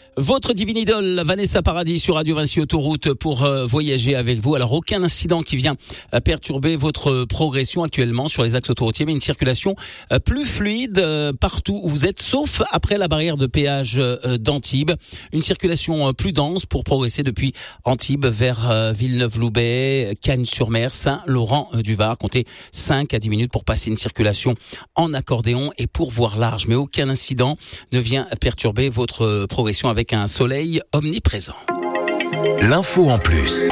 Votre divine idole, Vanessa Paradis sur Radio Vinci Autoroute pour voyager avec vous. Alors, aucun incident qui vient perturber votre progression actuellement sur les axes autoroutiers, mais une circulation plus fluide partout où vous êtes, sauf après la barrière de péage d'Antibes. Une circulation plus dense pour progresser depuis Antibes vers Villeneuve-Loubet, Cagnes-sur-Mer, Saint-Laurent-du-Var. Comptez 5 à 10 minutes pour passer une circulation en accordéon et pour voir large. Mais aucun incident ne vient perturber votre progression avec un soleil omniprésent. L'info en plus.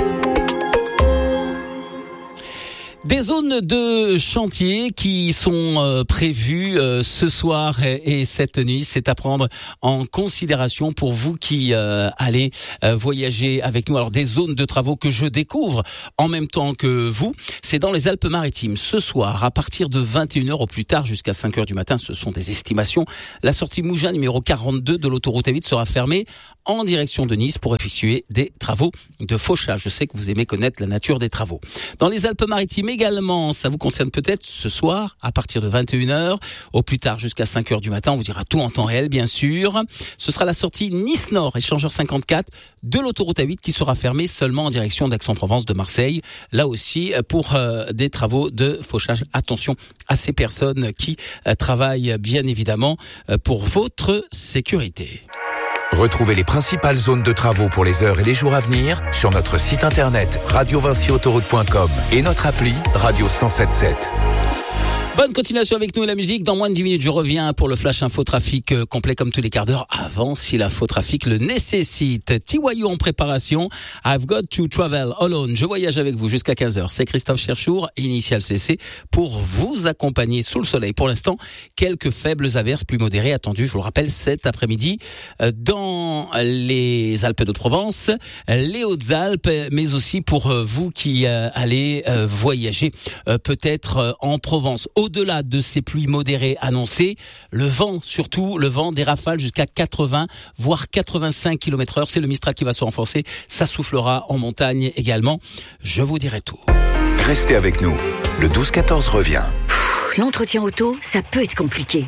Des zones de chantier qui sont prévues ce soir et cette nuit, c'est à prendre en considération pour vous qui allez voyager avec nous. Alors des zones de travaux que je découvre en même temps que vous, c'est dans les Alpes-Maritimes. Ce soir, à partir de 21h au plus tard jusqu'à 5h du matin, ce sont des estimations, la sortie Mougins numéro 42 de l'autoroute A8 sera fermée en direction de Nice pour effectuer des travaux de fauchage. Je sais que vous aimez connaître la nature des travaux. Dans les Alpes-Maritimes également, ça vous concerne peut-être ce soir, à partir de 21h, au plus tard jusqu'à 5h du matin, on vous dira tout en temps réel, bien sûr. Ce sera la sortie Nice-Nord, échangeur 54, de l'autoroute A8 qui sera fermée seulement en direction d'Aix-en-Provence de Marseille. Là aussi, pour des travaux de fauchage. Attention à ces personnes qui travaillent, bien évidemment, pour votre sécurité. Retrouvez les principales zones de travaux pour les heures et les jours à venir sur notre site internet radiovinciautoroute.com et notre appli Radio 107.7. Bonne continuation avec nous et la musique. Dans moins de 10 minutes, je reviens pour le flash info trafic complet comme tous les quarts d'heure. Avant, si l'info trafic le nécessite. TYU en préparation. I've got to travel alone. Je voyage avec vous jusqu'à 15h. C'est Christophe Cherchour, Initial CC, pour vous accompagner sous le soleil. Pour l'instant, quelques faibles averses plus modérées attendues, je vous le rappelle, cet après-midi dans les Alpes de Provence, les Hautes-Alpes, mais aussi pour vous qui allez voyager peut-être en Provence. Au-delà de ces pluies modérées annoncées, le vent, surtout le vent des rafales jusqu'à 80 voire 85 km/h, c'est le Mistral qui va se renforcer, ça soufflera en montagne également. Je vous dirai tout. Restez avec nous, le 12-14 revient. L'entretien auto, ça peut être compliqué.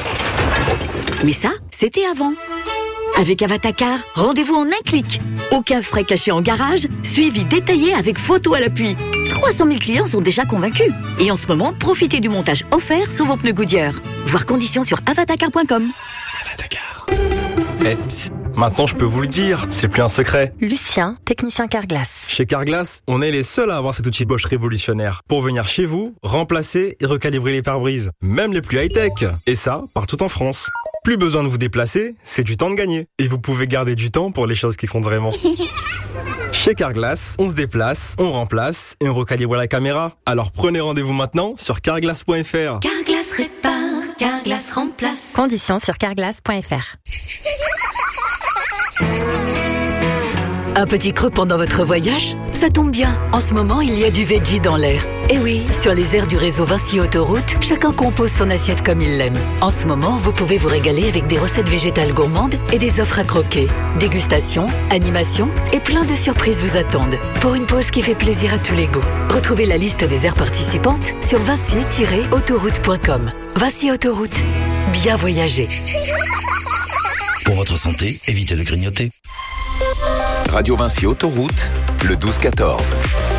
Mais ça, c'était avant. Avec Avatacar, rendez-vous en un clic. Aucun frais cachés en garage, suivi détaillé avec photo à l'appui. 300 000 clients sont déjà convaincus. Et en ce moment, profitez du montage offert sur vos pneus Goodyear. Voir conditions sur avatacar.com. Avatacar. Maintenant je peux vous le dire, c'est plus un secret. Lucien, technicien Carglass. Chez Carglass, on est les seuls à avoir cet outil Bosch révolutionnaire pour venir chez vous, remplacer et recalibrer les pare-brises, même les plus high-tech. Et ça, partout en France. Plus besoin de vous déplacer, c'est du temps de gagner. Et vous pouvez garder du temps pour les choses qui comptent vraiment. Chez Carglass, on se déplace, on remplace et on recalibre la caméra. Alors prenez rendez-vous maintenant sur carglass.fr. Carglass répare, Carglass remplace. Conditions sur carglass.fr. Un petit creux pendant votre voyage? Ça tombe bien, en ce moment il y a du veggie dans l'air. Et oui, sur les aires du réseau Vinci Autoroute, chacun compose son assiette comme il l'aime. En ce moment, vous pouvez vous régaler avec des recettes végétales gourmandes et des offres à croquer. Dégustation, animation et plein de surprises vous attendent. Pour une pause qui fait plaisir à tous les goûts. Retrouvez la liste des aires participantes sur vinci-autoroute.com. Vinci Autoroute, bien voyager. Pour votre santé, évitez de grignoter. Radio Vinci Autoroute, le 12-14.